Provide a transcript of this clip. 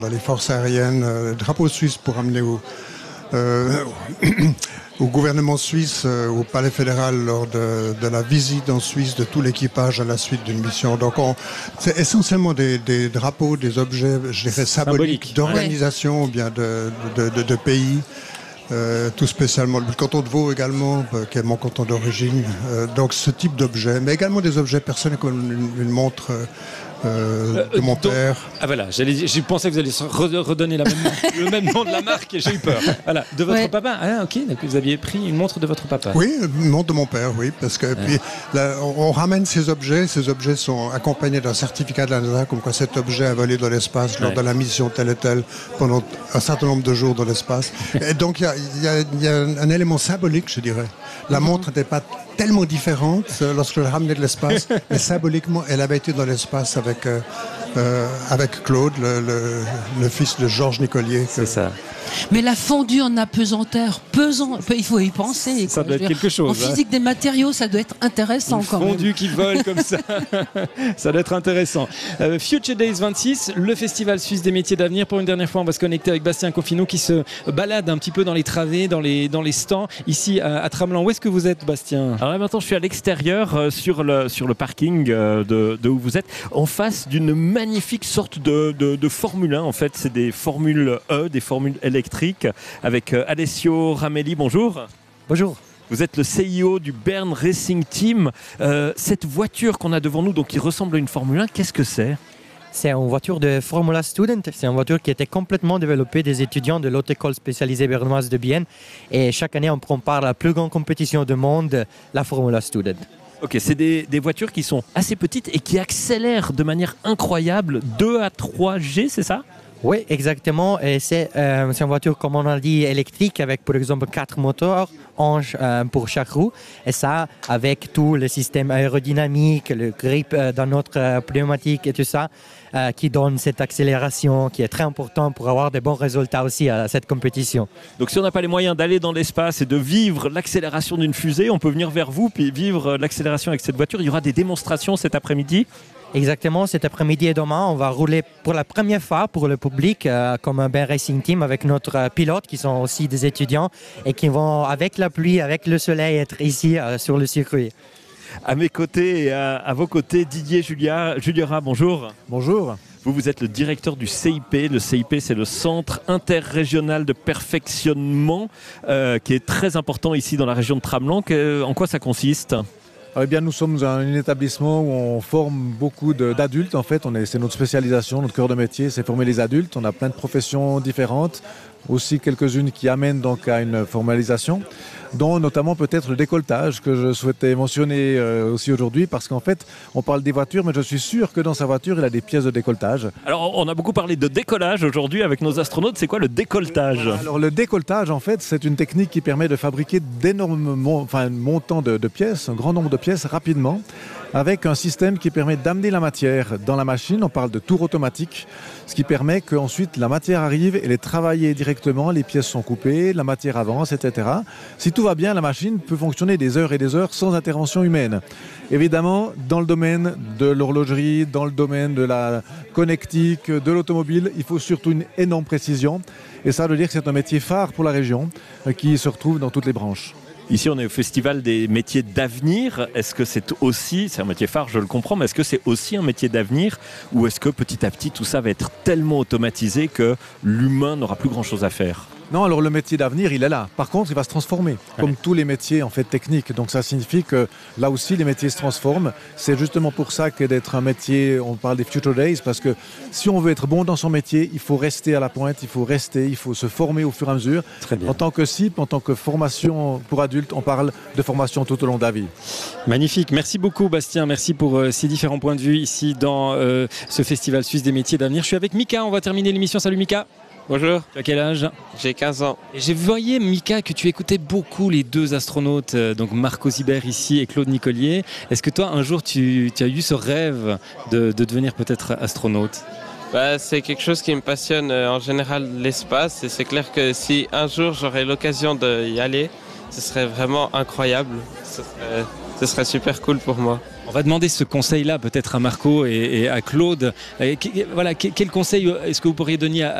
Dans les forces aériennes, drapeau suisse pour amener au gouvernement suisse, au palais fédéral, lors de la visite en Suisse de tout l'équipage à la suite d'une mission. Donc c'est essentiellement des drapeaux, des objets, je dirais, symboliques d'organisation, ou bien de pays. Tout spécialement le canton de Vaud également, qui est mon canton d'origine. Donc ce type d'objet, mais également des objets personnels comme une montre de mon père. Ah voilà, je pensais que vous alliez redonner le même nom de la marque et j'ai eu peur. Voilà, de votre papa. Ah ok, donc vous aviez pris une montre de votre papa. Oui, une montre de mon père, oui, parce que puis là, on ramène ces objets sont accompagnés d'un certificat de la NASA, comme quoi cet objet a volé dans l'espace lors de la mission telle et telle pendant un certain nombre de jours dans l'espace. Et donc il y a un élément symbolique, je dirais. La montre n'était pas tellement différente lorsque je l'ai ramenée de l'espace, mais symboliquement, elle avait été dans l'espace avec Claude, le fils de Georges Nicolier. C'est ça. Mais la fondue en apesanteur, il faut y penser. Ça doit être quelque chose. En physique des matériaux, ça doit être intéressant quand même. Une fondue qui vole comme ça, ça doit être intéressant. Future Days 26, le festival suisse des métiers d'avenir. Pour une dernière fois, on va se connecter avec Bastien Confineau qui se balade un petit peu dans les travées, dans les stands, ici à Tramelan. Où est-ce que vous êtes, Bastien ? Alors là, maintenant, je suis à l'extérieur, sur le parking de où vous êtes, en face d'une magnifique sorte de Formule 1. En fait, c'est des Formules E, des formules électriques, avec Alessio Ramelli. Bonjour. Bonjour. Vous êtes le CIO du Bern Racing Team. Cette voiture qu'on a devant nous, donc qui ressemble à une Formule 1, qu'est-ce que c'est ? C'est une voiture de Formula Student. C'est une voiture qui était complètement développée des étudiants de l'Haute École spécialisée bernoise de Bienne. Et chaque année, on prend part à la plus grande compétition du monde, la Formula Student. Ok, c'est des voitures qui sont assez petites et qui accélèrent de manière incroyable, 2 à 3 G, c'est ça ? Oui, exactement. Et c'est une voiture, comme on a dit, électrique, avec par exemple 4 moteurs pour chaque roue. Et ça, avec tout le système aérodynamique, le grip dans notre pneumatique et tout ça, qui donne cette accélération qui est très important pour avoir des bons résultats aussi à cette compétition. Donc si on n'a pas les moyens d'aller dans l'espace et de vivre l'accélération d'une fusée, on peut venir vers vous puis vivre l'accélération avec cette voiture. Il y aura des démonstrations cet après-midi. Exactement, cet après-midi et demain, on va rouler pour la première fois pour le public comme un Bern Racing Team avec notre pilote qui sont aussi des étudiants et qui vont avec la pluie, avec le soleil être ici sur le circuit. À mes côtés et à vos côtés, Didier Juliera, bonjour. Bonjour. Vous êtes le directeur du CIP. Le CIP, c'est le Centre interrégional de perfectionnement qui est très important ici dans la région de Tramelan. En quoi ça consiste ? Eh bien, nous sommes un établissement où on forme beaucoup d'adultes. En fait, c'est notre spécialisation, notre cœur de métier, c'est former les adultes. On a plein de professions différentes, aussi quelques-unes qui amènent donc à une formalisation, dont notamment peut-être le décolletage que je souhaitais mentionner aussi aujourd'hui, parce qu'en fait, on parle des voitures, mais je suis sûr que dans sa voiture, il a des pièces de décolletage. Alors, on a beaucoup parlé de décollage aujourd'hui avec nos astronautes. C'est quoi le décolletage ? Alors, le décolletage, en fait, c'est une technique qui permet de fabriquer d'énormes montants de pièces, un grand nombre de pièces rapidement, avec un système qui permet d'amener la matière dans la machine. On parle de tour automatique, ce qui permet qu'ensuite la matière arrive, elle est travaillée directement, les pièces sont coupées, la matière avance, etc. Si tout va bien, la machine peut fonctionner des heures et des heures sans intervention humaine. Évidemment, dans le domaine de l'horlogerie, dans le domaine de la connectique, de l'automobile, il faut surtout une énorme précision. Et ça veut dire que c'est un métier phare pour la région qui se retrouve dans toutes les branches. Ici, on est au Festival des métiers d'avenir. Est-ce que c'est un métier phare, je le comprends, mais est-ce que c'est aussi un métier d'avenir ou est-ce que petit à petit, tout ça va être tellement automatisé que l'humain n'aura plus grand-chose à faire ? Non, alors le métier d'avenir, il est là. Par contre, il va se transformer, comme tous les métiers en fait techniques. Donc ça signifie que là aussi, les métiers se transforment. C'est justement pour ça que d'être un métier, on parle des Future Days, parce que si on veut être bon dans son métier, il faut rester à la pointe, il faut se former au fur et à mesure. Très bien. En tant que CIP, en tant que formation pour adultes, on parle de formation tout au long de la vie. Magnifique. Merci beaucoup, Bastien. Merci pour ces différents points de vue ici dans ce Festival suisse des métiers d'avenir. Je suis avec Mika. On va terminer l'émission. Salut Mika. Bonjour. Tu as quel âge ? J'ai 15 ans. Et j'ai voyé, Mika, que tu écoutais beaucoup les deux astronautes, donc Marco Zibert ici et Claude Nicolier. Est-ce que toi, un jour, tu as eu ce rêve de devenir peut-être astronaute ? C'est quelque chose qui me passionne en général, l'espace. Et c'est clair que si un jour j'aurais l'occasion d'y aller, ce serait vraiment incroyable. Ce ce serait super cool pour moi. On va demander ce conseil-là peut-être à Marco et à Claude. Voilà, quel conseil est-ce que vous pourriez donner